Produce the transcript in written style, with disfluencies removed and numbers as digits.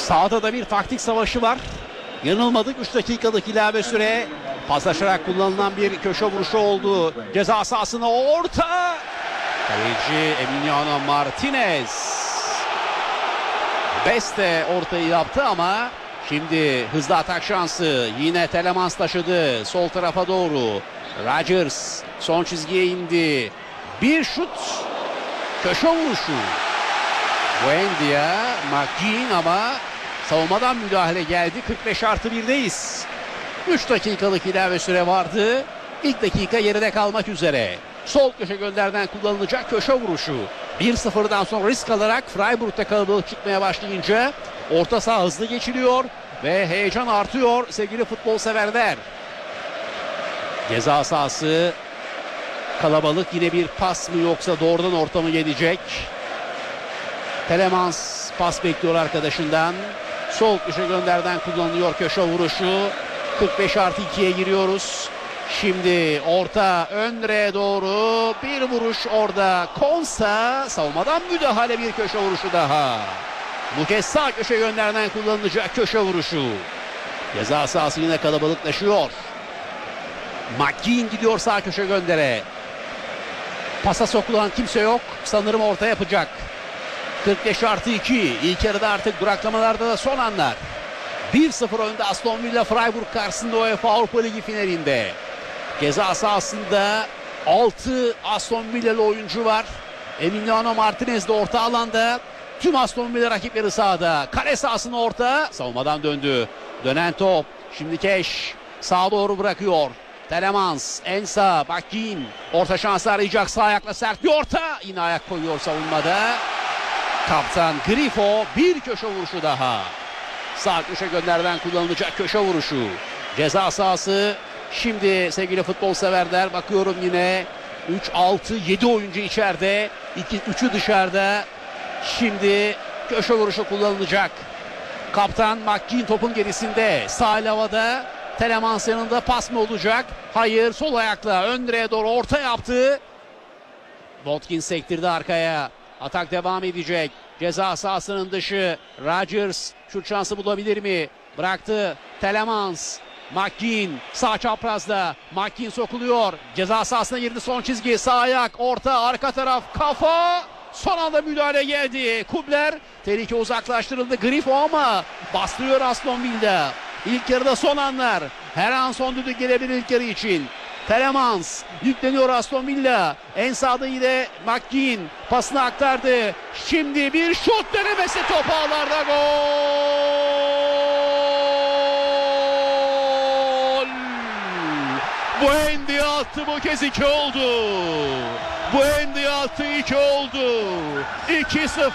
Sağda da bir taktik savaşı var. Yanılmadık, 3 dakikalık ilave süre. Paslaşarak kullanılan bir köşe vuruşu oldu. Ceza sahasına orta. Kaleci Emiliano Martinez. Beste ortayı yaptı ama şimdi hızlı atak şansı. Yine Telemans taşıdı sol tarafa doğru. Rodgers son çizgiye indi. Bir şut. Köşe vuruşu. Buendia, McGinn ama savunmadan müdahale geldi. 45+1'deyiz. 3 dakikalık ilave süre vardı. İlk dakika geride kalmak üzere. Sol köşe gönderden kullanılacak köşe vuruşu. 1-0'dan sonra risk alarak Freiburg'da kalabalık çıkmaya başlayınca orta saha hızlı geçiliyor ve heyecan artıyor sevgili futbol severler. Ceza sahası kalabalık, yine bir pas mı yoksa doğrudan orta mı gelecek? Telemans pas bekliyor arkadaşından. Sol köşe gönderden kullanılıyor köşe vuruşu. 45+2'ye giriyoruz. Şimdi orta ön direğe doğru bir vuruş orada. Konsa savunmadan müdahale, bir köşe vuruşu daha. Bu kez sağ köşe gönderden kullanılacak köşe vuruşu. Ceza sahası yine kalabalıklaşıyor. McGinn gidiyor sağ köşe göndere. Pasa sokulan kimse yok. Sanırım orta yapacak. 45+2. İlk yarıda artık duraklamalarda da son anlar. 1-0 önde Aston Villa Freiburg karşısında UEFA Avrupa Ligi finalinde. Ceza sahasında 6 Aston Villalı oyuncu var. Emiliano Martinez de orta alanda. Tüm Aston Villa rakipleri sahada. Kale sahasına orta. Savunmadan döndü. Dönen top. Şimdi Keş sağa doğru bırakıyor. Telemans en sağ. McGinn orta şansı arayacak. Sağ ayakla sert bir orta. Yine ayak koyuyor savunmada. Kaptan Grifo bir köşe vuruşu daha. Sağ köşe gönderden kullanılacak köşe vuruşu. Ceza sahası şimdi sevgili futbol severler, bakıyorum yine 3, 6, 7 oyuncu içeride. 3'ü dışarıda. Şimdi köşe vuruşu kullanılacak. Kaptan McGinn topun gerisinde. Sağ havada. Telemans yanında, pas mı olacak? Hayır, sol ayakla ön direğe doğru orta yaptı. Watkins sektirdi arkaya. Atak devam edecek. Ceza sahasının dışı. Rodgers şut şansı bulabilir mi? Bıraktı. Telemans. McGinn sağ çaprazda. McGinn sokuluyor. Ceza sahasına girdi, son çizgi. Sağ ayak, orta, arka taraf, kafa. Son anda müdahale geldi. Kubler, tehlike uzaklaştırıldı. Grifo ama bastırıyor Aston Villa. İlk yarıda son anlar. Her an son düdük gelebilir ilk yarı için. Telemans yükleniyor Aston Villa. En sağda yine McGinn pasını aktardı. Şimdi bir şut denemesi, top ağlarda, gol. Buendia attı, bu kez 2 oldu. Buendia attı, 2 oldu. 2-0.